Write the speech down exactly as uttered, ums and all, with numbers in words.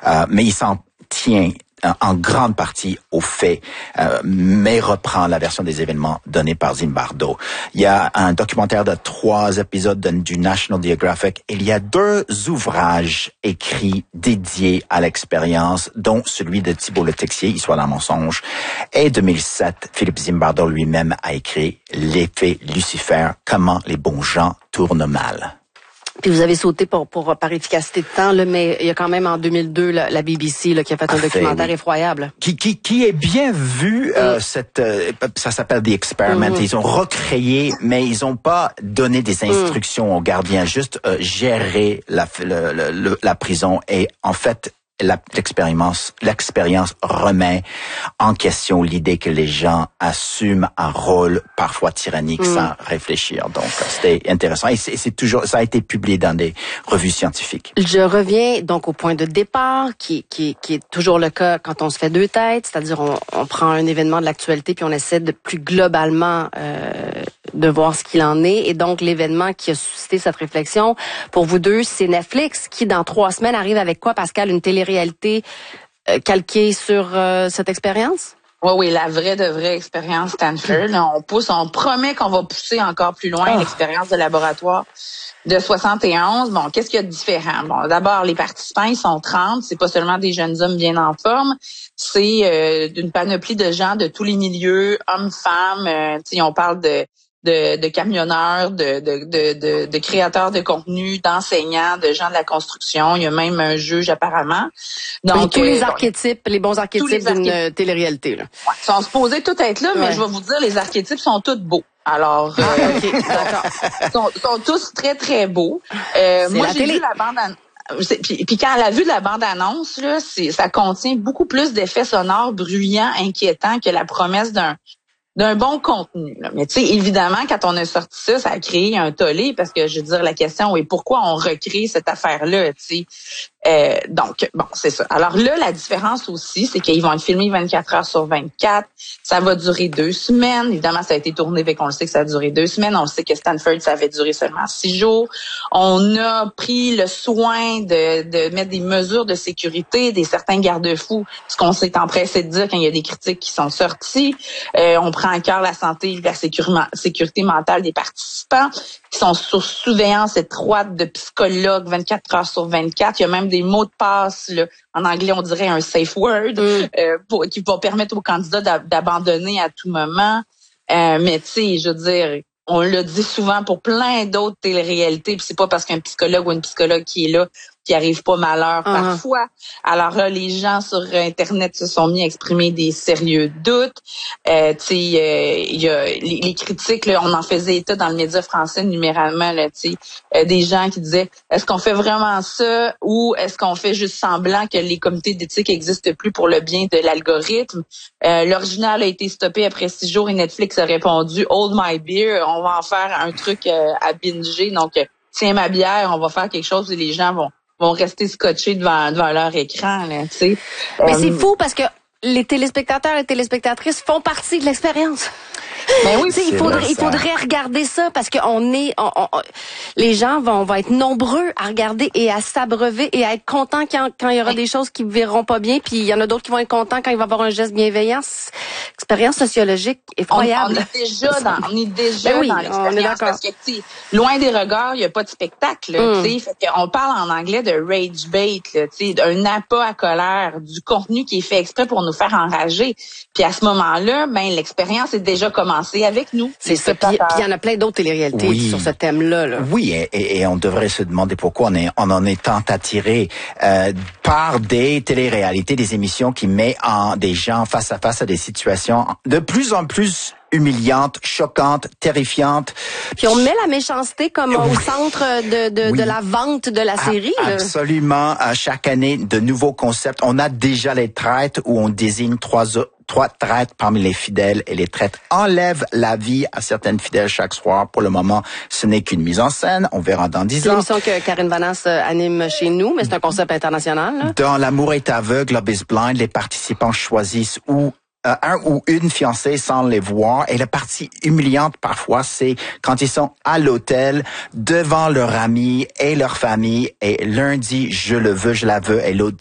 euh, mais il s'en tient en grande partie au fait, euh, mais reprend la version des événements donnée par Zimbardo. Il y a un documentaire de trois épisodes de, du National Geographic. Il y a deux ouvrages écrits dédiés à l'expérience, dont celui de Thibault Le Texier, Histoire d'un mensonge. Et deux mille sept, Philippe Zimbardo lui-même a écrit L'effet Lucifer, comment les bons gens tournent mal. Puis vous avez sauté pour, pour par efficacité de temps, là, mais il y a quand même en deux mille deux la, la B B C là, qui a fait un Parfait, documentaire oui. effroyable. Qui, qui, qui est bien vu, mm. euh, cette, euh, ça s'appelle The Experiment. Mm. Ils ont recréé, mais ils ont pas donné des instructions mm. aux gardiens, juste euh, gérer la, le, le, le, la prison et en fait, La, l'expérience, l'expérience remet en question l'idée que les gens assument un rôle parfois tyrannique mm. sans réfléchir. Donc, c'était intéressant et c'est, c'est toujours, ça a été publié dans des revues scientifiques. Je reviens donc au point de départ, qui, qui, qui est toujours le cas quand on se fait deux têtes, c'est-à-dire on, on prend un événement de l'actualité puis on essaie de plus globalement euh, de voir ce qu'il en est. Et donc, l'événement qui a suscité cette réflexion, pour vous deux, c'est Netflix qui, dans trois semaines, arrive avec quoi, Pascal? Une télé-réalité euh, calquée sur euh, cette expérience? Oui, oui, la vraie de vraie expérience Stanford. On pousse, on promet qu'on va pousser encore plus loin oh. l'expérience de laboratoire de soixante et onze. Bon, qu'est-ce qu'il y a de différent? Bon, d'abord, les participants, ils sont trente. C'est pas seulement des jeunes hommes bien en forme. C'est euh, d'une panoplie de gens de tous les milieux, hommes, femmes. Euh, tu sais, on parle de De, de camionneurs, de, de, de, de, de créateurs de contenu, d'enseignants, de gens de la construction. Il y a même un juge apparemment. Donc oui, tous euh, les archétypes, bon, les bons archétypes les d'une archétypes. télé-réalité. Là. Ouais, ils sont supposés tout être là, ouais. mais je vais vous dire, les archétypes sont tous beaux. Alors, euh, ah, okay, d'accord. sont, sont tous très très beaux. Euh, moi, j'ai télé. vu la bande annonce. Puis, puis quand la vue de la bande-annonce, là, c'est, ça contient beaucoup plus d'effets sonores bruyants, inquiétants que la promesse d'un d'un bon contenu. Là. Mais tu sais, évidemment, quand on a sorti ça, ça a créé un tollé parce que, je veux dire, la question est pourquoi on recrée cette affaire-là, tu sais. Euh, donc, bon, c'est ça. Alors là, la différence aussi, c'est qu'ils vont être filmés vingt-quatre heures sur vingt-quatre. Ça va durer deux semaines. Évidemment, ça a été tourné, fait qu'on le sait que ça a duré deux semaines. On le sait que Stanford, ça avait duré seulement six jours. On a pris le soin de, de mettre des mesures de sécurité, des certains garde-fous, ce qu'on s'est empressé de dire quand il y a des critiques qui sont sorties. Euh, on prend à cœur la santé et la sécurité mentale des participants qui sont sous surveillance étroite de psychologues vingt-quatre heures sur vingt-quatre. Il y a même des mots de passe, là, en anglais on dirait un safe word, mm. euh, pour, qui va permettre aux candidats d'ab- d'abandonner à tout moment. Euh, mais tu sais, je veux dire, on le dit souvent pour plein d'autres téléréalités, puis c'est pas parce qu'un psychologue ou une psychologue qui est là qui arrive pas malheur uh-huh. parfois. Alors là, les gens sur Internet se sont mis à exprimer des sérieux doutes. Euh, tu sais, euh, il y a les, les critiques, là, on en faisait état dans le média français numéralement, là, tu sais, euh, des gens qui disaient est-ce qu'on fait vraiment ça ou est-ce qu'on fait juste semblant que les comités d'éthique existent plus pour le bien de l'algorithme? Euh, l'original a été stoppé après six jours et Netflix a répondu hold my beer, on va en faire un truc euh, à binger, donc euh, tiens ma bière, on va faire quelque chose et les gens vont vont rester scotchés devant, devant leur écran, là, tu sais. Mais euh, c'est fou parce que les téléspectateurs et les téléspectatrices font partie de l'expérience. Ben oui, il faudrait, il faudrait regarder ça parce que on est, on, on, les gens vont, vont être nombreux à regarder et à s'abreuver et à être contents quand, quand il y aura oui. des choses qui ne verront pas bien, puis il y en a d'autres qui vont être contents quand il va y avoir un geste bienveillant. Expérience sociologique effroyable. On, on est déjà dans, on est déjà ben oui, dans l'expérience parce que tu sais, loin des regards, il y a pas de spectacle, mm. tu sais. Fait qu'on parle en anglais de rage bait, tu sais, d'un appât à colère, du contenu qui est fait exprès pour nous faire enrager. Puis à ce moment-là, ben l'expérience est déjà commencée avec nous. C'est ça. Puis il y en a plein d'autres téléréalités oui. sur ce thème-là. Là. Oui, et, et on devrait se demander pourquoi on, est, on en est tant attiré euh, par des téléréalités, des émissions qui mettent en des gens face à face à des situations de plus en plus humiliante, choquante, terrifiante. Puis on met la méchanceté comme oui. au centre de, de, oui. de la vente de la série. Ah, absolument. À chaque année, de nouveaux concepts. On a déjà les traites où on désigne trois trois traites parmi les fidèles et les traites enlèvent la vie à certaines fidèles chaque soir. Pour le moment, ce n'est qu'une mise en scène. On verra dans dix ans. C'est l'émission que Karine Vanasse anime chez nous, mais c'est un concept international. Là. Dans L'amour est aveugle, Love is blind, les participants choisissent où Euh, un ou une fiancée sans les voir. Et la partie humiliante parfois, c'est quand ils sont à l'hôtel devant leur ami et leur famille et l'un dit je le veux, je la veux et l'autre